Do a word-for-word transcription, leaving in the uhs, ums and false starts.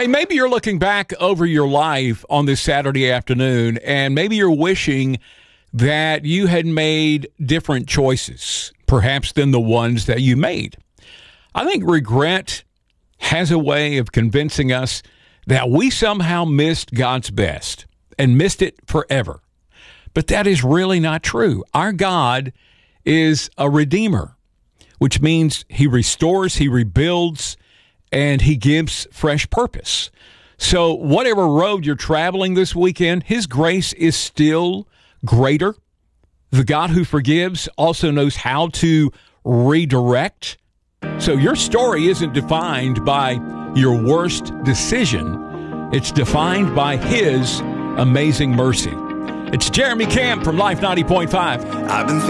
Hey, maybe you're looking back over your life on this Saturday afternoon, and maybe you're wishing that you had made different choices, perhaps than the ones that you made. I think regret has a way of convincing us that we somehow missed God's best and missed it forever. But that is really not true. Our God is a redeemer, which means he restores, he rebuilds, and he gives fresh purpose. So whatever road you're traveling this weekend, his grace is still greater. The God who forgives also knows how to redirect. So your story isn't defined by your worst decision. It's defined by his amazing mercy. It's Jeremy Camp from Life ninety point five. I've been